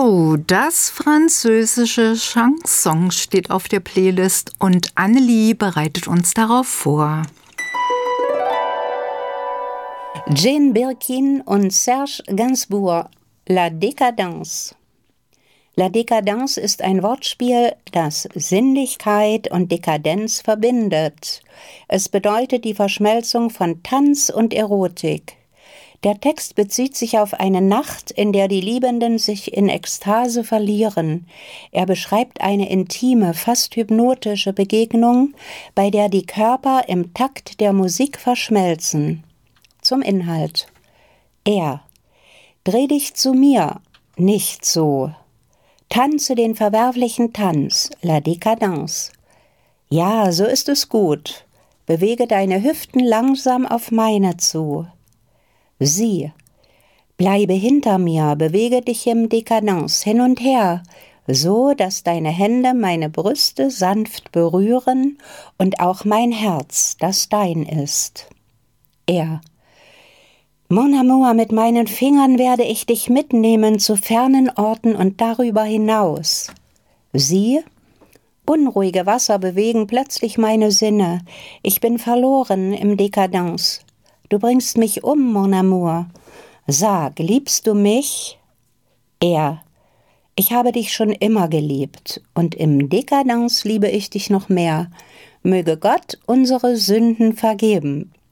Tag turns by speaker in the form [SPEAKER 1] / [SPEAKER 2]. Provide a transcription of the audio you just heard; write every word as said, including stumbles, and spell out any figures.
[SPEAKER 1] So, das französische Chanson steht auf der Playlist und Annelie bereitet uns darauf vor.
[SPEAKER 2] Jane Birkin und Serge Gainsbourg, La Décadence. La Décadence ist ein Wortspiel, das Sinnlichkeit und Dekadenz verbindet. Es bedeutet die Verschmelzung von Tanz und Erotik. Der Text bezieht sich auf eine Nacht, in der die Liebenden sich in Ekstase verlieren. Er beschreibt eine intime, fast hypnotische Begegnung, bei der die Körper im Takt der Musik verschmelzen. Zum Inhalt. Er. Dreh dich zu mir, nicht so. Tanze den verwerflichen Tanz, la décadence. Ja, so ist es gut. Bewege deine Hüften langsam auf meine zu. Sie. Bleibe hinter mir, bewege dich im Dekadence hin und her, so dass deine Hände meine Brüste sanft berühren und auch mein Herz, das dein ist. Er. Mon amour, mit meinen Fingern werde ich dich mitnehmen zu fernen Orten und darüber hinaus. Sie? Unruhige Wasser bewegen plötzlich meine Sinne. Ich bin verloren im Dekadence. Du bringst mich um, mon amour. Sag, liebst du mich? Er. Ich habe dich schon immer geliebt und im Dekadence liebe ich dich noch mehr. Möge Gott unsere Sünden vergeben.